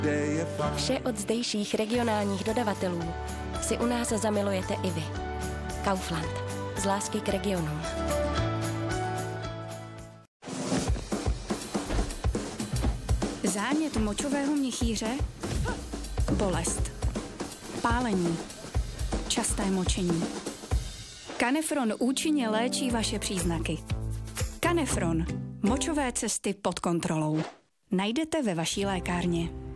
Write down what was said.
Vše od zdejších regionálních dodavatelů si u nás zamilujete i vy. Kaufland. Z lásky k regionům. Zánět močového měchýře, bolest, pálení, časté močení. Canefron účinně léčí vaše příznaky. Canefron. Močové cesty pod kontrolou. Najdete ve vaší lékárně.